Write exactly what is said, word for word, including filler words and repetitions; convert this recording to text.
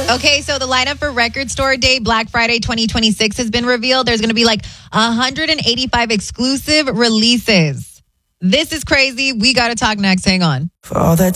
Okay, so the lineup for Record Store Day Black Friday twenty twenty-six has been revealed. There's going to be like one hundred eighty-five exclusive releases. This is crazy. We got to talk next. Hang on. For all that